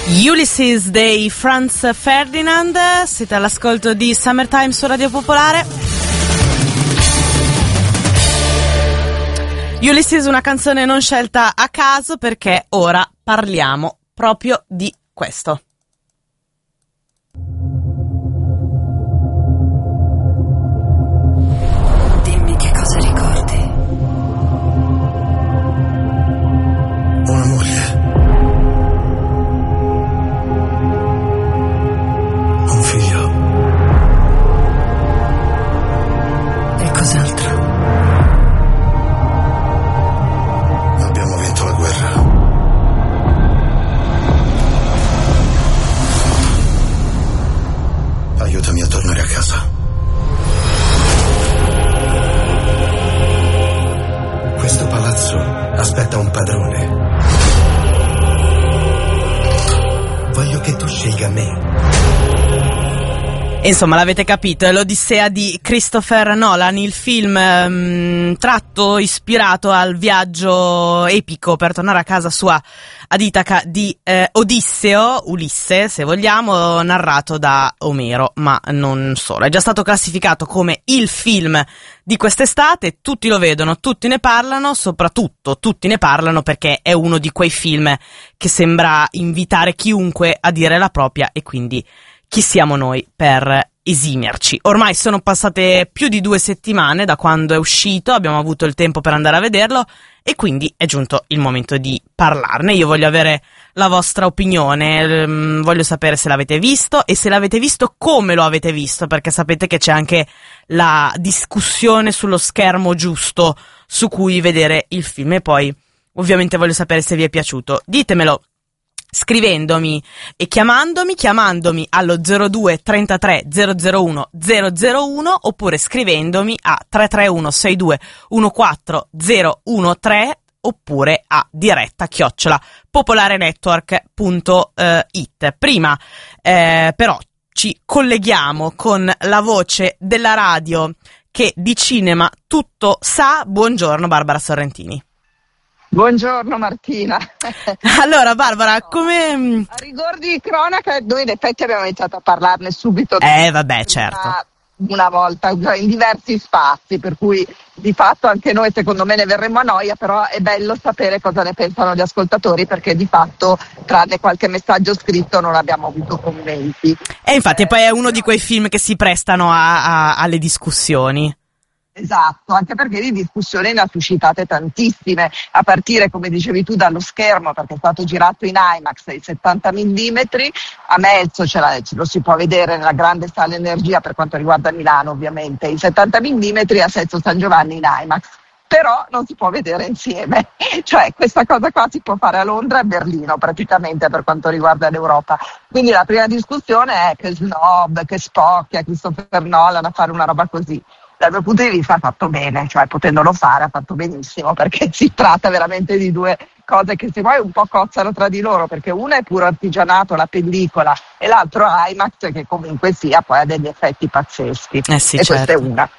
Ulysses dei Franz Ferdinand, siete all'ascolto di Summertime su Radio Popolare. Ulysses, una canzone non scelta a caso perché ora parliamo proprio di questo. Dimmi che cosa ricordi. Una moglie. Un figlio. E cos'altro? Abbiamo vinto la guerra. Aiutami a tornare a casa. Questo palazzo aspetta un padrone. Voglio che tu scelga me. Insomma, l'avete capito, è l'Odissea di Christopher Nolan, il film ispirato al viaggio epico per tornare a casa sua ad Itaca di Odisseo, Ulisse se vogliamo, narrato da Omero, ma non solo. È già stato classificato come il film di quest'estate, tutti lo vedono, tutti ne parlano, soprattutto tutti ne parlano perché è uno di quei film che sembra invitare chiunque a dire la propria, e quindi chi siamo noi per esimerci? Ormai sono passate più di 2 settimane da quando è uscito, abbiamo avuto il tempo per andare a vederlo e quindi è giunto il momento di parlarne. Io voglio avere la vostra opinione, voglio sapere se l'avete visto e se l'avete visto come lo avete visto, perché sapete che c'è anche la discussione sullo schermo giusto su cui vedere il film, e poi ovviamente voglio sapere se vi è piaciuto. Ditemelo scrivendomi e chiamandomi allo 02 33 001 001 oppure scrivendomi a 331 62 14013 oppure a diretta @popolarenetwork.it. Prima però ci colleghiamo con la voce della radio che di cinema tutto sa. Buongiorno Barbara Sorrentini. Buongiorno Martina. Allora Barbara, come... A rigor di cronaca, noi in effetti abbiamo iniziato a parlarne subito. Vabbè, certo. Una volta, in diversi spazi, per cui di fatto anche noi secondo me ne verremo a noia, però è bello sapere cosa ne pensano gli ascoltatori, perché di fatto, tranne qualche messaggio scritto, non abbiamo avuto commenti. E infatti poi è uno di quei film che si prestano alle discussioni. Esatto, anche perché di discussioni ne ha suscitate tantissime, a partire, come dicevi tu, dallo schermo, perché è stato girato in IMAX, i 70 mm, a Melzo lo si può vedere nella grande sala Energia per quanto riguarda Milano ovviamente, i 70 mm a Sesto San Giovanni in IMAX, però non si può vedere insieme, cioè questa cosa qua si può fare a Londra e a Berlino praticamente per quanto riguarda l'Europa. Quindi la prima discussione è che snob, che spocchia Christopher Nolan a fare una roba così. Dal mio punto di vista ha fatto bene, cioè potendolo fare ha fatto benissimo, perché si tratta veramente di due cose che se vuoi un po' cozzano tra di loro, perché una è puro artigianato, la pellicola, e l'altro IMAX, che comunque sia poi ha degli effetti pazzeschi. Sì, e certo. Questa è una.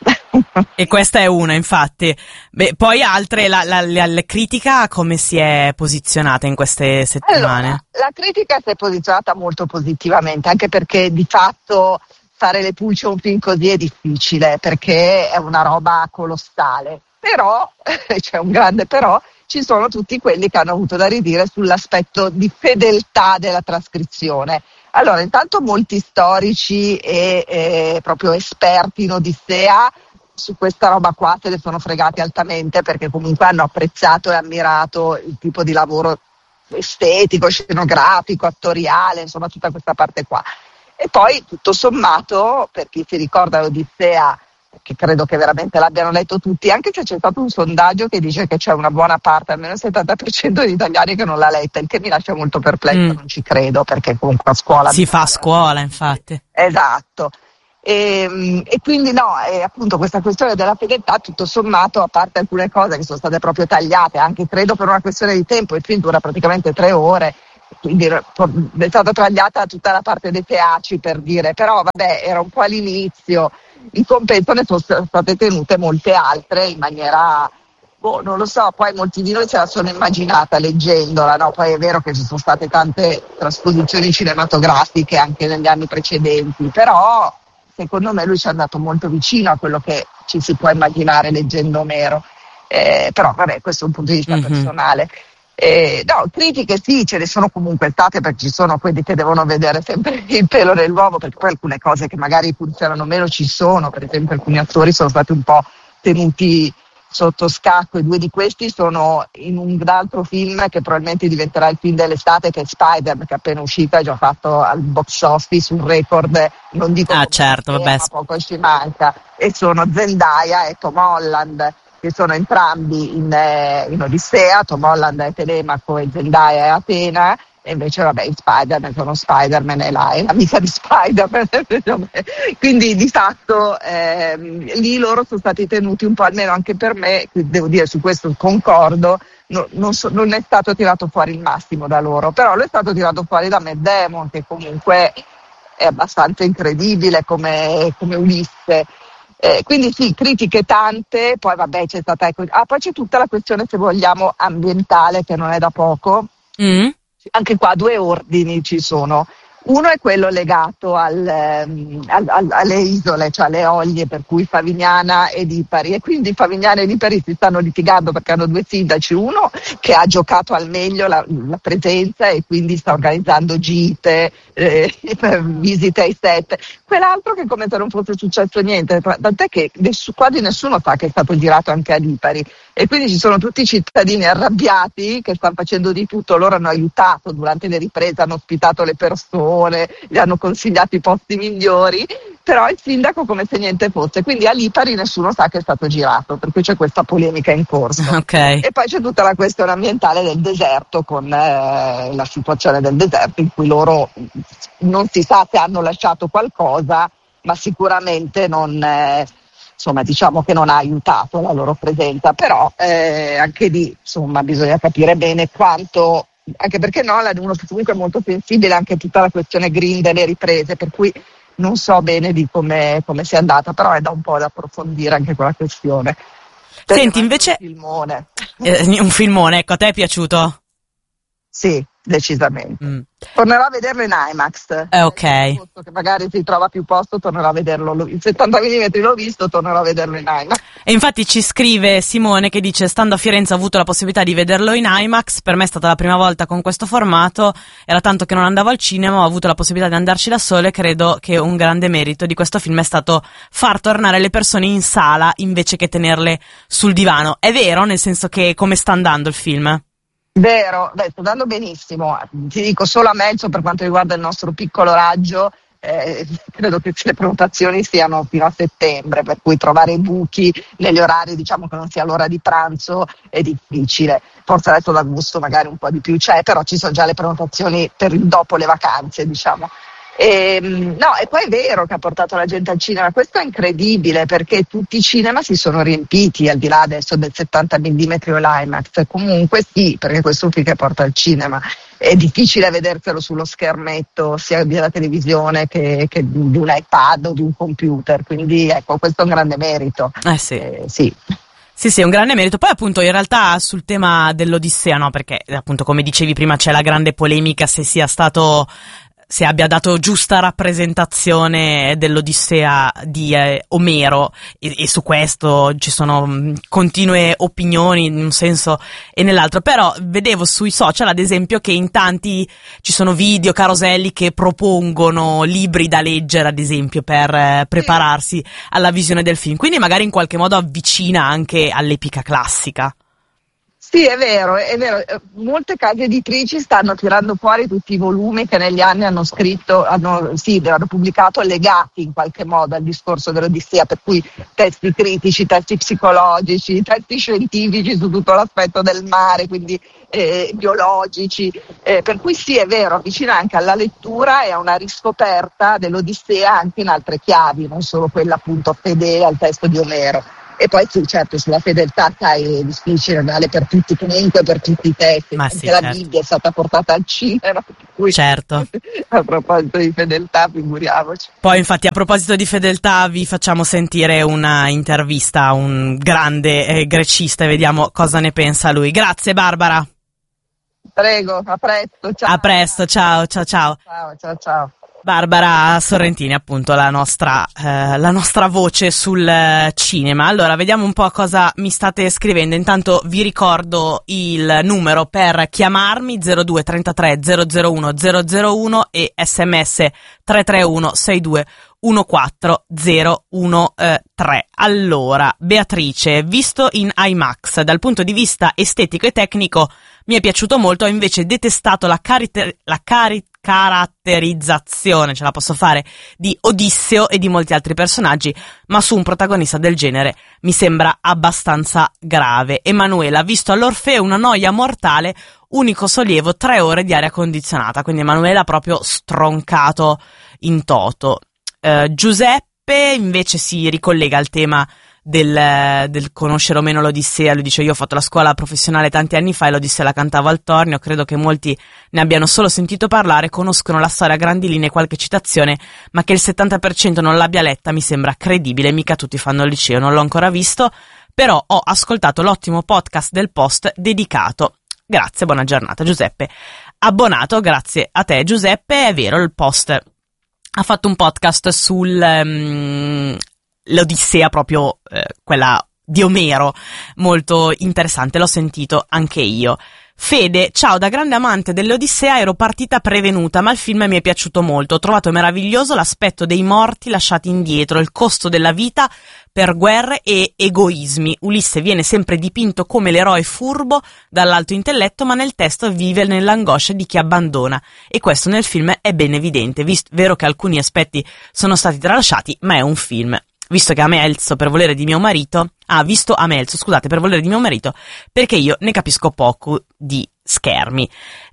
E questa è una, infatti. Beh, poi altre, la critica come si è posizionata in queste settimane? Allora, la critica si è posizionata molto positivamente, anche perché di fatto fare le pulce a un film così è difficile, perché è una roba colossale, però c'è un grande però, ci sono tutti quelli che hanno avuto da ridire sull'aspetto di fedeltà della trascrizione. Allora, intanto molti storici e proprio esperti in Odissea su questa roba qua se le sono fregati altamente, perché comunque hanno apprezzato e ammirato il tipo di lavoro estetico, scenografico, attoriale, insomma tutta questa parte qua. E poi tutto sommato, per chi si ricorda l'Odissea, che credo che veramente l'abbiano letto tutti, anche se c'è stato un sondaggio che dice che c'è una buona parte, almeno il 70% di italiani che non l'ha letta, il che mi lascia molto perplessa, non ci credo, perché comunque a scuola... Si fa a scuola, infatti. Esatto. E quindi no, appunto questa questione della fedeltà, tutto sommato, a parte alcune cose che sono state proprio tagliate, anche credo per una questione di tempo, il film dura praticamente 3 ore, quindi è stata tagliata tutta la parte dei teaci, per dire, però vabbè, era un po' all'inizio, in compenso ne sono state tenute molte altre in maniera non lo so, poi molti di noi se la sono immaginata leggendola, no? Poi è vero che ci sono state tante trasposizioni cinematografiche anche negli anni precedenti, però secondo me lui ci è andato molto vicino a quello che ci si può immaginare leggendo Omero. Però vabbè, questo è un punto di vista personale. No, critiche sì, ce ne sono comunque state, perché ci sono quelli che devono vedere sempre il pelo nell'uovo, perché poi alcune cose che magari funzionano meno ci sono, per esempio alcuni attori sono stati un po' tenuti sotto scacco, e 2 di questi sono in un altro film che probabilmente diventerà il film dell'estate, che è Spider-Man, che è appena uscito, ha già fatto al box office un record, non dico certo, vabbè, ma poco ci manca, e sono Zendaya e Tom Holland, che sono entrambi in Odissea. Tom Holland è Telemaco e Zendaya è Atena, e invece vabbè in Spider-Man sono Spider-Man e là è l'amica di Spider-Man. Quindi di fatto lì loro sono stati tenuti un po', almeno anche per me, devo dire, su questo concordo, non è stato tirato fuori il massimo da loro, però lo è stato tirato fuori da Matt Damon, che comunque è abbastanza incredibile come Ulisse. Quindi sì, critiche tante, poi vabbè c'è stata, poi c'è tutta la questione, se vogliamo, ambientale, che non è da poco. Anche qua 2 ordini ci sono. Uno è quello legato alle isole, cioè alle Eolie, per cui Favignana e Lipari, e quindi Favignana e Lipari si stanno litigando perché hanno 2 sindaci, uno che ha giocato al meglio la presenza e quindi sta organizzando gite, visite ai set, quell'altro che come se non fosse successo niente, tant'è che quasi nessuno sa che è stato girato anche a Lipari, e quindi ci sono tutti i cittadini arrabbiati che stanno facendo di tutto. Loro hanno aiutato durante le riprese, hanno ospitato le persone, gli hanno consigliato i posti migliori, però il sindaco come se niente fosse, quindi a Lipari nessuno sa che è stato girato, per cui c'è questa polemica in corso. Okay. E poi c'è tutta la questione ambientale del deserto, con la situazione del deserto, in cui loro non si sa se hanno lasciato qualcosa, ma sicuramente non insomma, diciamo che non ha aiutato la loro presenza, però anche lì insomma bisogna capire bene quanto, anche perché Nolan è uno che comunque è molto sensibile anche a tutta la questione green delle riprese, per cui non so bene di come sia andata, però è da un po' da approfondire anche quella questione. Senti, invece un filmone, ecco, a te è piaciuto? Sì, decisamente. Tornerò a vederlo in IMAX. Ok. Che magari si trova più posto, tornerò a vederlo. Il 70 mm l'ho visto, tornerò a vederlo in IMAX. E infatti ci scrive Simone che dice: stando a Firenze ho avuto la possibilità di vederlo in IMAX, per me è stata la prima volta con questo formato, era tanto che non andavo al cinema, ho avuto la possibilità di andarci da sola e credo che un grande merito di questo film è stato far tornare le persone in sala invece che tenerle sul divano. È vero, nel senso che come sta andando il film? Vero, sta andando benissimo, ti dico solo a mezzo per quanto riguarda il nostro piccolo raggio, credo che le prenotazioni siano fino a settembre, per cui trovare i buchi negli orari, diciamo che non sia l'ora di pranzo, è difficile. Forse adesso d'agosto magari un po' di più c'è, però ci sono già le prenotazioni per dopo le vacanze, diciamo. No, e poi è vero che ha portato la gente al cinema, questo è incredibile perché tutti i cinema si sono riempiti, al di là adesso del 70 mm o l'IMAX, comunque sì, perché questo è un film che porta al cinema, è difficile vederselo sullo schermetto sia della televisione che di un iPad o di un computer, quindi ecco, questo è un grande merito. Sì. Sì, è un grande merito. Poi appunto in realtà sul tema dell'Odissea, no, perché appunto come dicevi prima c'è la grande polemica se abbia dato giusta rappresentazione dell'Odissea di Omero, e su questo ci sono continue opinioni in un senso e nell'altro, però vedevo sui social ad esempio che in tanti ci sono video, caroselli che propongono libri da leggere ad esempio per prepararsi alla visione del film, quindi magari in qualche modo avvicina anche all'epica classica. Sì, è vero, molte case editrici stanno tirando fuori tutti i volumi che negli anni hanno pubblicato legati in qualche modo al discorso dell'Odissea, per cui testi critici, testi psicologici, testi scientifici su tutto l'aspetto del mare, quindi biologici, per cui sì, è vero, avvicina anche alla lettura e a una riscoperta dell'Odissea anche in altre chiavi, non solo quella appunto fedele al testo di Omero. E poi sì, certo, sulla fedeltà è difficile, vale per tutti, comunque per tutti i testi, Ma anche sì, la certo. Bibbia è stata portata al cinema, per cui Certo. a proposito di fedeltà, figuriamoci. Poi infatti a proposito di fedeltà vi facciamo sentire una intervista a un grande grecista e vediamo cosa ne pensa lui. Grazie Barbara. Prego, a presto, ciao. A presto, ciao ciao ciao. Ciao. Barbara Sorrentini, appunto, la nostra voce sul cinema. Allora, vediamo un po' cosa mi state scrivendo. Intanto vi ricordo il numero per chiamarmi: 02 33 001 001 e SMS 331 62 14013. Allora, Beatrice, visto in IMAX, dal punto di vista estetico e tecnico mi è piaciuto molto, ho invece detestato la caratterizzazione, ce la posso fare, di Odisseo e di molti altri personaggi, ma su un protagonista del genere mi sembra abbastanza grave. Emanuela, visto all'Orfeo una noia mortale, unico sollievo 3 ore di aria condizionata, quindi Emanuela proprio stroncato in toto. Giuseppe invece si ricollega al tema del conoscere o meno l'Odissea. Lui dice: io ho fatto la scuola professionale tanti anni fa e l'Odissea la cantavo al Tornio, credo che molti ne abbiano solo sentito parlare, conoscono la storia a grandi linee, qualche citazione, ma che il 70% non l'abbia letta mi sembra credibile, mica tutti fanno il liceo, non l'ho ancora visto, però ho ascoltato l'ottimo podcast del Post dedicato. Grazie, buona giornata Giuseppe. Abbonato, grazie a te Giuseppe. È vero, il Post ha fatto un podcast l'Odissea, proprio quella di Omero, molto interessante, l'ho sentito anche io. Fede, ciao, da grande amante dell'Odissea ero partita prevenuta, ma il film mi è piaciuto molto, ho trovato meraviglioso l'aspetto dei morti lasciati indietro, il costo della vita per guerre e egoismi. Ulisse viene sempre dipinto come l'eroe furbo dall'alto intelletto, ma nel testo vive nell'angoscia di chi abbandona, e questo nel film è ben evidente, vero che alcuni aspetti sono stati tralasciati, ma è un film. Visto che Amelzo per volere di mio marito, per volere di mio marito, perché io ne capisco poco di schermi.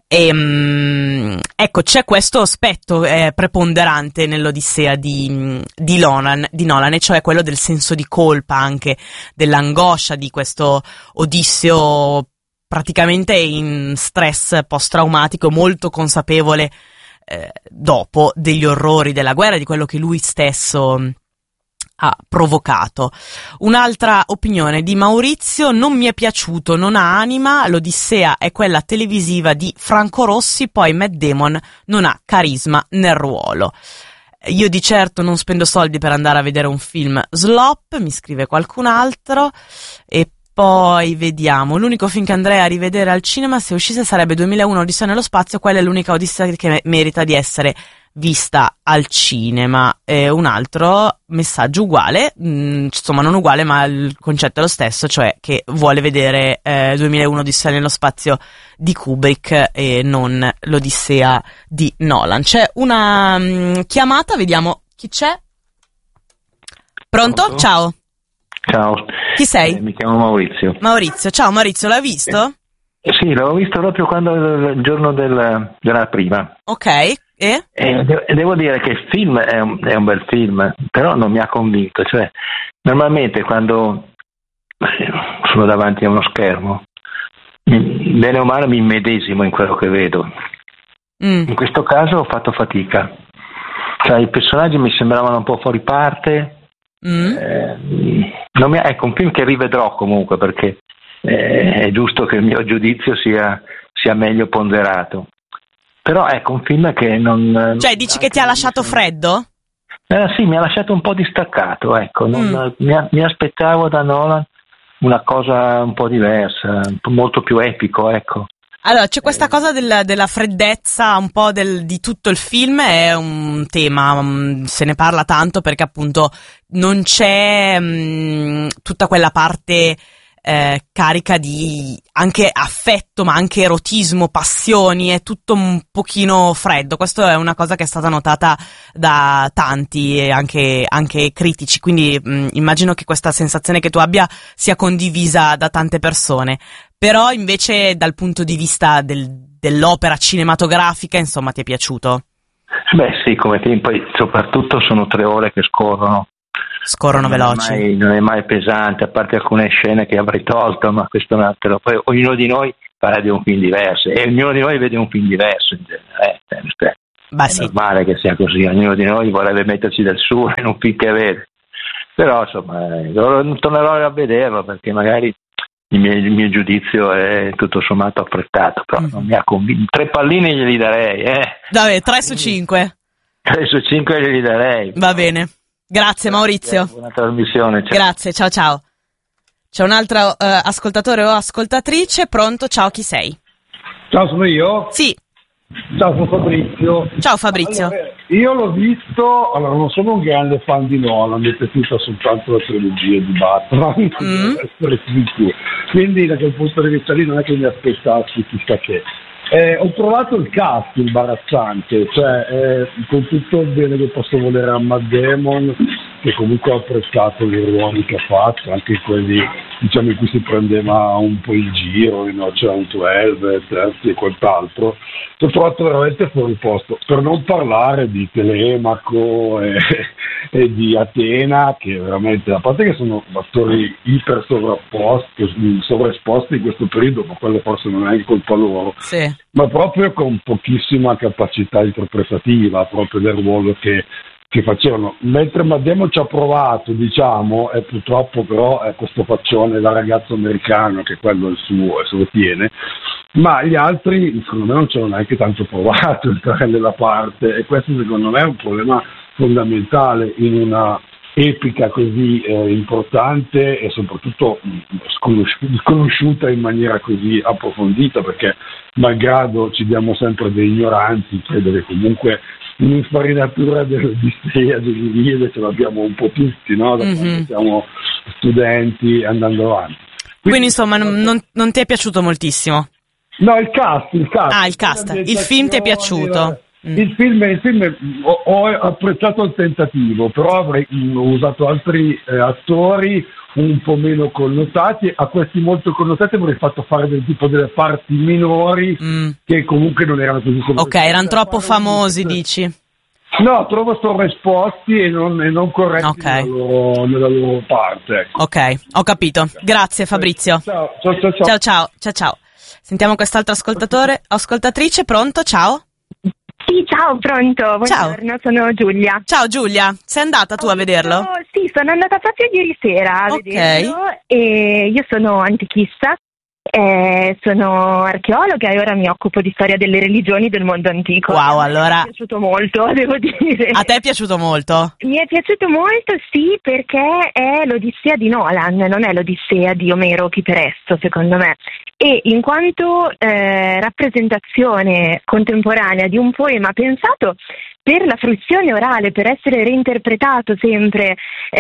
Ecco, c'è questo aspetto preponderante nell'Odissea di Nolan, e cioè quello del senso di colpa, anche dell'angoscia di questo Odisseo praticamente in stress post-traumatico, molto consapevole dopo degli orrori della guerra, di quello che lui stesso ha provocato. Un'altra opinione di Maurizio: non mi è piaciuto, non ha anima, l'Odissea è quella televisiva di Franco Rossi, poi Matt Damon non ha carisma nel ruolo. Io di certo non spendo soldi per andare a vedere un film slop, mi scrive qualcun altro. E poi vediamo, l'unico film che andrei a rivedere al cinema se uscisse sarebbe 2001 Odissea nello spazio, quella è l'unica Odissea che merita di essere vista al cinema. Un altro messaggio uguale, insomma non uguale ma il concetto è lo stesso, cioè che vuole vedere 2001 Odissea nello spazio di Kubrick e non l'Odissea di Nolan. C'è una chiamata, vediamo chi c'è. Pronto? Ciao. Ciao. Chi sei? Mi chiamo Maurizio. Maurizio, ciao Maurizio, l'hai visto? Sì, l'avevo visto proprio quando il giorno della prima. Ok, e? Devo dire che il film è un bel film, però non mi ha convinto. Cioè, normalmente quando sono davanti a uno schermo, bene o male mi immedesimo in quello che vedo. In questo caso ho fatto fatica. Cioè, i personaggi mi sembravano un po' fuori parte. Ecco, un film che rivedrò comunque, perché è giusto che il mio giudizio sia meglio ponderato. Però ecco, un film che non... Cioè, dici che ti ha lasciato freddo? Sì, mi ha lasciato un po' distaccato, ecco. Mi aspettavo da Nolan una cosa un po' diversa, molto più epico, ecco. Allora, c'è questa cosa della freddezza un po' di tutto il film, è un tema, se ne parla tanto perché appunto non c'è tutta quella parte carica di anche affetto, ma anche erotismo, passioni, è tutto un pochino freddo. Questo è una cosa che è stata notata da tanti e anche critici, quindi immagino che questa sensazione che tu abbia sia condivisa da tante persone. Però invece dal punto di vista dell'opera cinematografica, insomma, ti è piaciuto? Beh sì, come film, poi soprattutto sono 3 ore che scorrono Scorrono veloci. Non è mai pesante, a parte alcune scene che avrei tolto, ma questo è un altro. Poi ognuno di noi parla di un film diverso e ognuno di noi vede un film diverso in genere. È normale che sia così, ognuno di noi vorrebbe metterci del suo in un film che vede. Però insomma, tornerò a vederlo perché magari il mio giudizio è tutto sommato affrettato, però non mi ha convinto. 3 palline glieli darei. Vabbè, 3 su 5. 3 su 5 glieli darei. Va bene. Grazie Maurizio. Buona trasmissione. Ciao. Grazie, ciao. C'è un altro ascoltatore o ascoltatrice, pronto? Ciao, chi sei? Ciao, sono io? Sì. Ciao, sono Fabrizio. Ciao Fabrizio. Allora, io l'ho visto, non sono un grande fan di Nolan, mi è piaciuta soltanto la trilogia di Batman, essere sicuro. Quindi da quel punto di vista lì non è che mi aspettassi chissà che. Ho trovato il cast imbarazzante, cioè con tutto il bene che posso volere a Matt Damon, che comunque ho apprezzato i ruoli che ha fatto, anche quelli diciamo in cui si prendeva un po' il giro, in Ocean 12, Terzi e quant'altro. L'ho trovato veramente fuori posto, per non parlare di Telemaco e di Atena, che veramente, a parte che sono attori iper sovraesposti in questo periodo, ma quello forse non è colpa loro, sì, ma proprio con pochissima capacità interpretativa proprio del ruolo che facevano, mentre Matt Damon ci ha provato, diciamo, e purtroppo però è questo faccione da ragazzo americano, che quello è il suo e se lo tiene, ma gli altri secondo me non ci hanno neanche tanto provato a entrare nella parte, e questo secondo me è un problema fondamentale in una epica così importante e soprattutto sconosciuta in maniera così approfondita, perché malgrado ci diamo sempre dei ignoranti, credo che comunque un'infarinatura dell'Odissea, dell'Iliade ce l'abbiamo un po' tutti, no? Da quando siamo studenti andando avanti. Quindi insomma non ti è piaciuto moltissimo? No, il cast. Ah, il cast. Il film ti è piaciuto? Il film ho apprezzato il tentativo, però avrei usato altri attori un po' meno connotati. A questi molto connotati avrei fatto fare del tipo delle parti minori che comunque non erano così. Ok, erano troppo famosi, dici? No, trovo sovraesposti e non corretti nella loro parte. Ecco. Ok, ho capito. Grazie Fabrizio. Ciao. Sentiamo quest'altro ascoltatrice, pronto? Ciao. Sì, ciao, pronto, buongiorno, sono Giulia. Ciao Giulia, sei andata tu a vederlo? Sì, sono andata proprio ieri sera a vederlo, e io sono antichista, sono archeologa e ora mi occupo di storia delle religioni del mondo antico. Wow, allora... Mi è piaciuto molto, devo dire. A te è piaciuto molto? Mi è piaciuto molto, sì, perché è l'Odissea di Nolan, non è l'Odissea di Omero o Chiperesto, secondo me. E in quanto rappresentazione contemporanea di un poema pensato per la fruizione orale, per essere reinterpretato sempre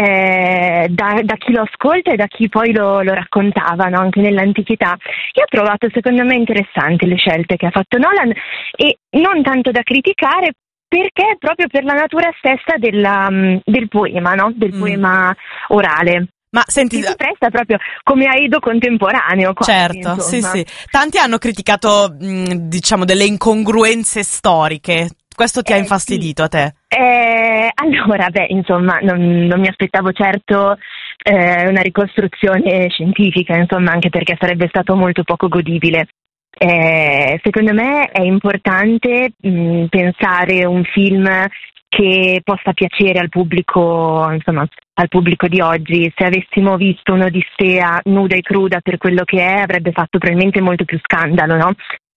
da chi lo ascolta e da chi poi lo raccontava, no? Anche nell'antichità. Io ho trovato secondo me interessanti le scelte che ha fatto Nolan, e non tanto da criticare, perché proprio per la natura stessa del poema, no? Del poema orale. Ma senti, si presta proprio come Aedo contemporaneo. Quasi, certo, insomma. sì. Tanti hanno criticato, diciamo, delle incongruenze storiche. Questo ti ha infastidito a te? Allora, insomma, non mi aspettavo certo una ricostruzione scientifica, insomma, anche perché sarebbe stato molto poco godibile. Secondo me è importante pensare un film che possa piacere al pubblico, insomma, al pubblico di oggi. Se avessimo visto un'Odissea nuda e cruda per quello che è, avrebbe fatto probabilmente molto più scandalo, no?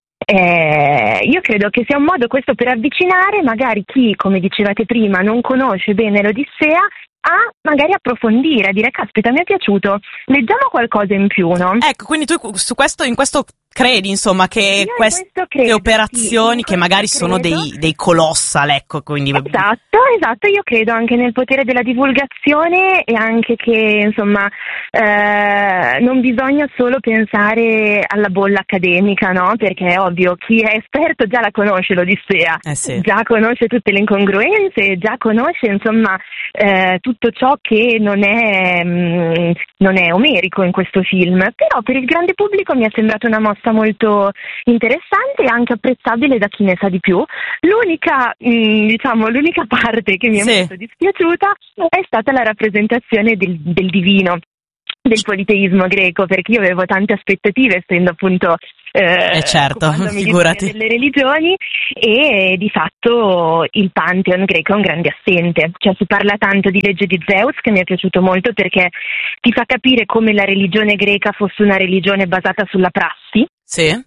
Io credo che sia un modo questo per avvicinare magari chi, come dicevate prima, non conosce bene l'Odissea, a magari approfondire, a dire caspita, mi è piaciuto, leggiamo qualcosa in più, no? Ecco, quindi tu in questo credi, insomma, che queste operazioni sì, che magari sono dei colossal, ecco, quindi... Esatto, io credo anche nel potere della divulgazione, e anche che, insomma, non bisogna solo pensare alla bolla accademica, no? Perché è ovvio, chi è esperto già la conosce l'Odissea, sì. Già conosce tutte le incongruenze, già conosce, insomma, tutto ciò che non è omerico in questo film. Però per il grande pubblico mi è sembrata una mossa proposta molto interessante e anche apprezzabile da chi ne sa di più. L'unica parte che mi è molto dispiaciuta è stata la rappresentazione del divino, del politeismo greco, perché io avevo tante aspettative, essendo appunto certo, figurati, delle religioni, e di fatto il Pantheon greco è un grande assente. Cioè, si parla tanto di legge di Zeus, che mi è piaciuto molto perché ti fa capire come la religione greca fosse una religione basata sulla prassi. Sì.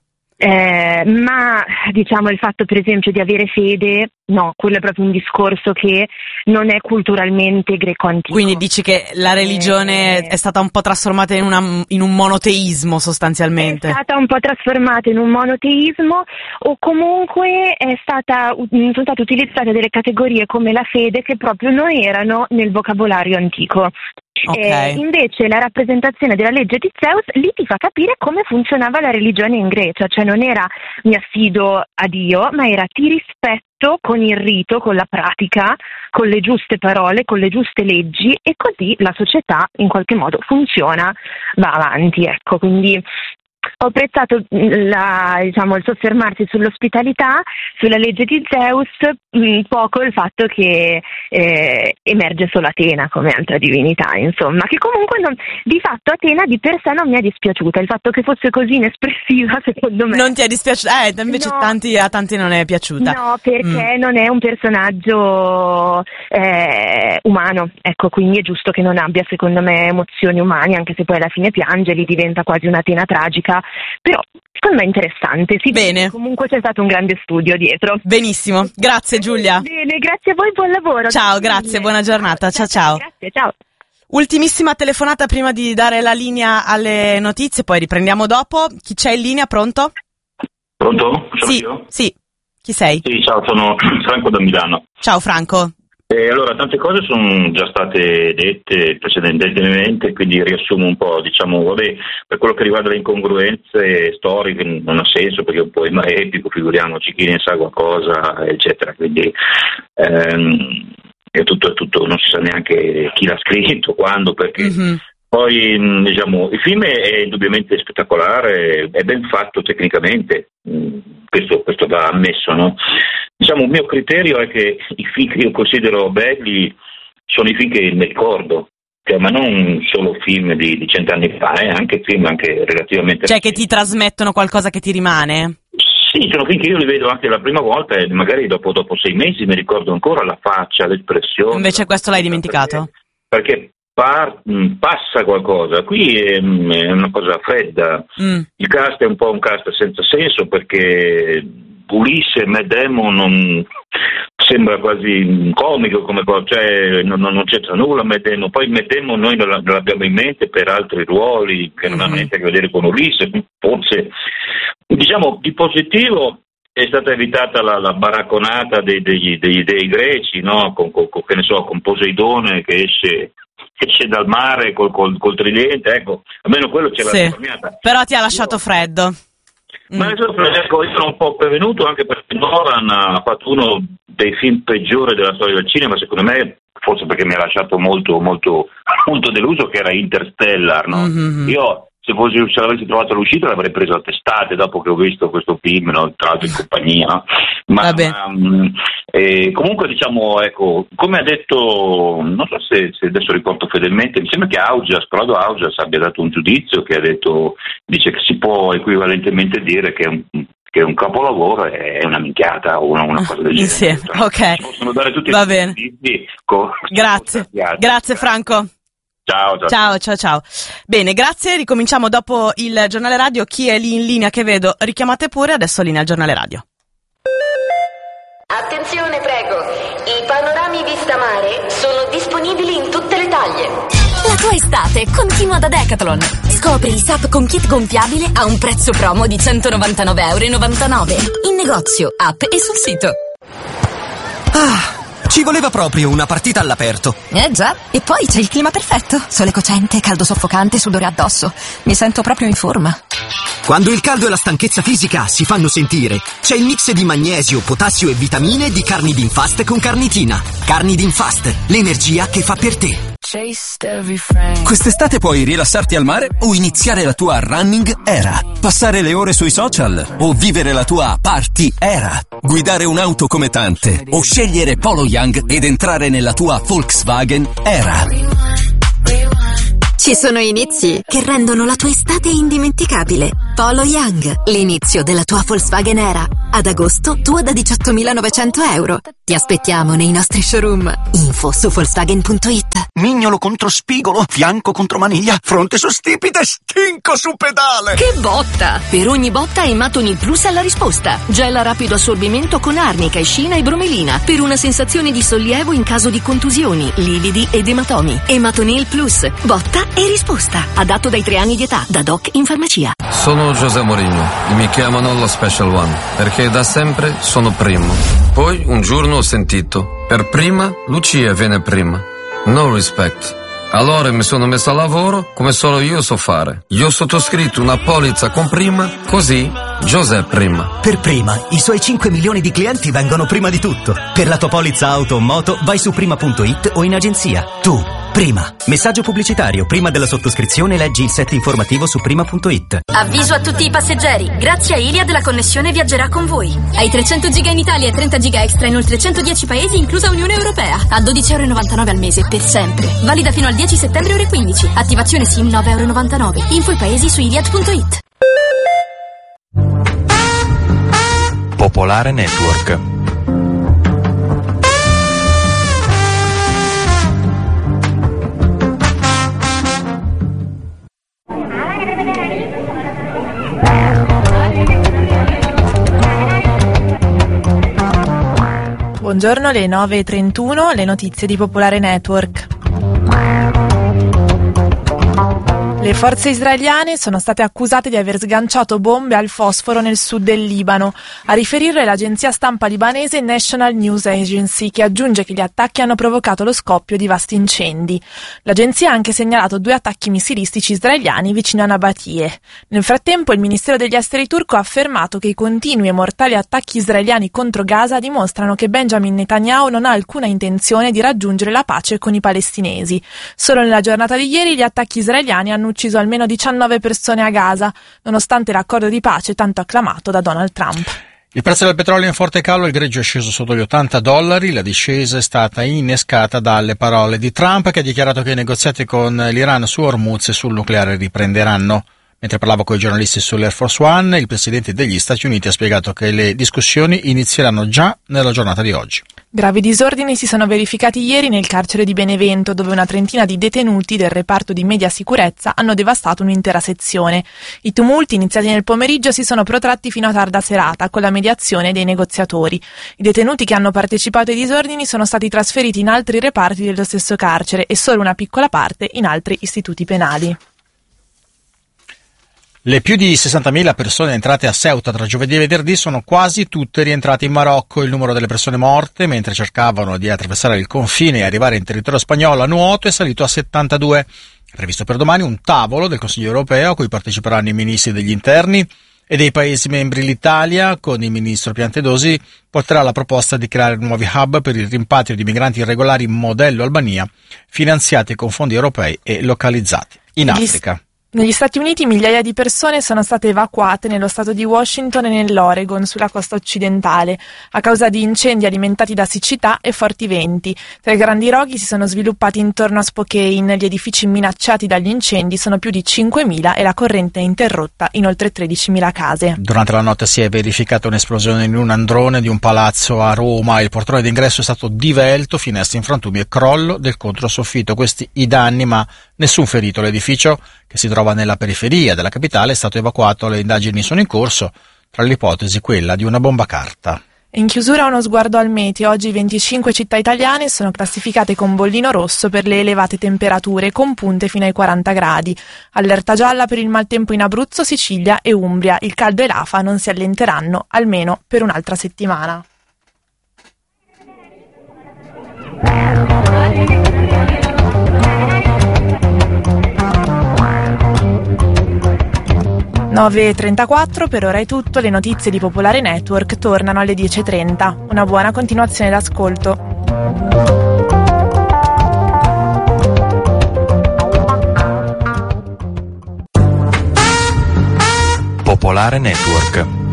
Ma diciamo il fatto per esempio di avere fede, no, quello è proprio un discorso che non è culturalmente greco-antico. Quindi dici che la religione è stata un po' trasformata in un monoteismo sostanzialmente? È stata un po' trasformata in un monoteismo, o comunque sono state utilizzate delle categorie come la fede che proprio non erano nel vocabolario antico. Okay. Invece la rappresentazione della legge di Zeus lì ti fa capire come funzionava la religione in Grecia, cioè non era mi affido a Dio, ma era ti rispetto con il rito, con la pratica, con le giuste parole, con le giuste leggi, e così la società in qualche modo funziona, va avanti, ecco. Quindi ho apprezzato il soffermarsi sull'ospitalità, sulla legge di Zeus, poco il fatto che emerge solo Atena come altra divinità, insomma, che comunque di fatto Atena di per sé non mi è dispiaciuta, il fatto che fosse così inespressiva secondo me. Non ti è dispiaciuta? Invece no, a tanti non è piaciuta. No, perché non è un personaggio umano, ecco, quindi è giusto che non abbia secondo me emozioni umane, anche se poi alla fine piange, lì diventa quasi un'Atena tragica. Però secondo me è interessante. Bene. Comunque c'è stato un grande studio dietro. Benissimo, grazie Giulia. Bene, grazie a voi, buon lavoro. Ciao, grazie, buona giornata. Ciao. Grazie, ciao. Ultimissima telefonata prima di dare la linea alle notizie, poi riprendiamo dopo. Chi c'è in linea? Pronto? Pronto? Sono io? Sì. Chi sei? Sì, ciao, sono Franco da Milano. Ciao Franco. Allora, tante cose sono già state dette precedentemente, quindi riassumo un po', per quello che riguarda le incongruenze storiche non ha senso, perché è un poema epico, figuriamoci chi ne sa qualcosa, eccetera, quindi è tutto, non si sa neanche chi l'ha scritto, quando, perché. Mm-hmm. Poi, il film è indubbiamente spettacolare, è ben fatto tecnicamente, questo va ammesso, no? Il mio criterio è che i film che io considero belli sono i film che mi ricordo, ma non solo film di 100 anni fa, anche film anche relativamente. Cioè che ti trasmettono qualcosa che ti rimane? Sì, sono film che io li vedo anche la prima volta e magari dopo 6 mesi mi ricordo ancora la faccia, l'espressione. Invece questo l'hai dimenticato? Perché passa qualcosa, qui è una cosa fredda. Il cast è un po' un cast senza senso, perché Ulisse, Matt Damon non sembra quasi comico come cosa, cioè non c'entra nulla Matt Damon. Poi Matt Damon noi non l'abbiamo in mente per altri ruoli che non hanno niente a che vedere con Ulisse. Forse di positivo è stata evitata la baracconata dei dei greci, no? Con Poseidone che esce dal mare col tridente, ecco, almeno quello ce l'ha risparmiata. Però ti ha lasciato freddo. Ma io sono un po' prevenuto, anche perché Nolan ha fatto uno dei film peggiori della storia del cinema, secondo me, forse perché mi ha lasciato molto, molto, molto deluso, che era Interstellar, no? Mm-hmm. Io se l'avessi trovato all'uscita l'avrei preso a testate dopo che ho visto questo film, no? Tra l'altro in compagnia, no? Comunque ecco, come ha detto, non so se adesso ricordo fedelmente, mi sembra che Corrado Augias abbia dato un giudizio che dice che si può equivalentemente dire che è un capolavoro, è una minchiata o una cosa del genere. Sì, ok. Possono dare tutti va bene. Grazie Franco. Ciao. Bene, grazie, ricominciamo dopo il giornale radio. Chi è lì in linea che vedo? Richiamate pure, adesso linea al giornale radio. Attenzione, prego, i panorami vista mare sono disponibili in tutte le taglie. La tua estate continua da Decathlon. Scopri i SUP con kit gonfiabile a un prezzo promo di €199,99 in negozio, app e sul sito. Ci voleva proprio una partita all'aperto. Già, e poi c'è il clima perfetto. Sole cocente, caldo soffocante, sudore addosso. Mi sento proprio in forma. Quando il caldo e la stanchezza fisica si fanno sentire, c'è il mix di magnesio, potassio e vitamine di Carnidin Fast con Carnitina. Carnidin Fast, l'energia che fa per te. Quest'estate puoi rilassarti al mare o iniziare la tua running era, passare le ore sui social o vivere la tua party era, guidare un'auto come tante o scegliere Polo Young ed entrare nella tua Volkswagen era. Ci sono inizi che rendono la tua estate indimenticabile. Polo Young, l'inizio della tua Volkswagen Era. Ad agosto, tua da 18.900 euro. Ti aspettiamo nei nostri showroom. Info su Volkswagen.it. Mignolo contro spigolo, fianco contro maniglia, fronte su stipite, stinco su pedale. Che botta! Per ogni botta Ematonil Plus ha la risposta. Gel a rapido assorbimento con arnica, escina e bromelina. Per una sensazione di sollievo in caso di contusioni, lividi ed ematomi. Ematonil Plus. Botta e risposta. Adatto dai 3 anni di età. Da doc in farmacia. Sono José Mourinho e mi chiamano lo Special One perché da sempre sono primo. Poi un giorno ho sentito: per prima Lucia viene prima. No respect. Allora mi sono messo a lavoro come solo io so fare. Io ho sottoscritto una polizza con prima, così José prima. Per prima, i suoi 5 milioni di clienti vengono prima di tutto. Per la tua polizza auto o moto vai su prima.it o in agenzia. Tu, prima. Messaggio pubblicitario. Prima della sottoscrizione leggi il set informativo su prima.it. Avviso a tutti i passeggeri. Grazie a Iliad la connessione viaggerà con voi. Hai 300 giga in Italia e 30 giga extra in oltre 110 paesi, inclusa Unione Europea. A 12,99 € al mese per sempre. Valida fino al 10 settembre ore 15. Attivazione SIM 9,99 €. Info i paesi su iliad.it. Popolare Network. Buongiorno, le 9:31, le notizie di Popolare Network. Le forze israeliane sono state accusate di aver sganciato bombe al fosforo nel sud del Libano. A riferire l'agenzia stampa libanese National News Agency, che aggiunge che gli attacchi hanno provocato lo scoppio di vasti incendi. L'agenzia ha anche segnalato 2 attacchi missilistici israeliani vicino a Nabatie. Nel frattempo, il Ministero degli Esteri turco ha affermato che i continui e mortali attacchi israeliani contro Gaza dimostrano che Benjamin Netanyahu non ha alcuna intenzione di raggiungere la pace con i palestinesi. Solo nella giornata di ieri gli attacchi israeliani hanno ucciso almeno 19 persone a Gaza, nonostante l'accordo di pace tanto acclamato da Donald Trump. Il prezzo del petrolio è in forte calo, il greggio è sceso sotto gli $80, la discesa è stata innescata dalle parole di Trump, che ha dichiarato che i negoziati con l'Iran su Hormuz e sul nucleare riprenderanno. Mentre parlava con i giornalisti sull'Air Force One, il presidente degli Stati Uniti ha spiegato che le discussioni inizieranno già nella giornata di oggi. Gravi disordini si sono verificati ieri nel carcere di Benevento, dove una trentina di detenuti del reparto di media sicurezza hanno devastato un'intera sezione. I tumulti, iniziati nel pomeriggio, si sono protratti fino a tarda serata, con la mediazione dei negoziatori. I detenuti che hanno partecipato ai disordini sono stati trasferiti in altri reparti dello stesso carcere e solo una piccola parte in altri istituti penali. Le più di 60.000 persone entrate a Ceuta tra giovedì e venerdì sono quasi tutte rientrate in Marocco. Il numero delle persone morte mentre cercavano di attraversare il confine e arrivare in territorio spagnolo a nuoto è salito a 72. È previsto per domani un tavolo del Consiglio europeo a cui parteciperanno i ministri degli interni e dei Paesi membri. L'Italia, con il ministro Piantedosi, porterà la proposta di creare nuovi hub per il rimpatrio di migranti irregolari modello Albania, finanziati con fondi europei e localizzati in Africa. Negli Stati Uniti migliaia di persone sono state evacuate nello stato di Washington e nell'Oregon, sulla costa occidentale, a causa di incendi alimentati da siccità e forti venti. 3 grandi roghi si sono sviluppati intorno a Spokane. Gli edifici minacciati dagli incendi sono più di 5.000 e la corrente è interrotta in oltre 13.000 case. Durante la notte si è verificata un'esplosione in un androne di un palazzo a Roma. Il portone d'ingresso è stato divelto, finestre in frantumi e crollo del controsoffitto. Questi i danni, ma nessun ferito. L'edificio, che si trova nella periferia della capitale, è stato evacuato. Le indagini sono in corso, tra le ipotesi quella di una bomba carta. In chiusura uno sguardo al meteo. Oggi 25 città italiane sono classificate con bollino rosso per le elevate temperature, con punte fino ai 40 gradi. Allerta gialla per il maltempo in Abruzzo, Sicilia e Umbria. Il caldo e l'afa non si allenteranno almeno per un'altra settimana. 9:34, per ora è tutto. Le notizie di Popolare Network tornano alle 10:30. Una buona continuazione d'ascolto. Popolare Network.